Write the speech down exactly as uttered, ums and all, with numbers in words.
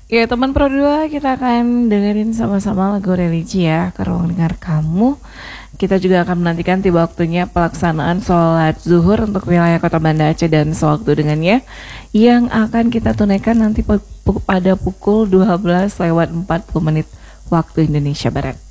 Ya teman Pro dua, kita akan dengerin sama-sama lagu religi ya ke ruang dengar kamu. Kita juga akan menantikan tiba waktunya pelaksanaan sholat zuhur untuk wilayah Kota Banda Aceh dan sewaktu dengannya yang akan kita tunaikan nanti pada pukul dua belas lewat empat puluh menit waktu Indonesia Barat.